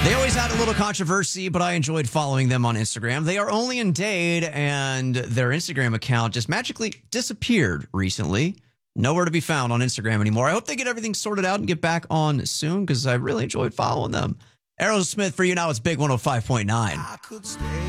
They always had a little controversy, but I enjoyed following them on Instagram. They are only in Dade, and their Instagram account just magically disappeared recently. Nowhere to be found on Instagram anymore. I hope they get everything sorted out and get back on soon because I really enjoyed following them. Aerosmith for you now. It's Big 105.9.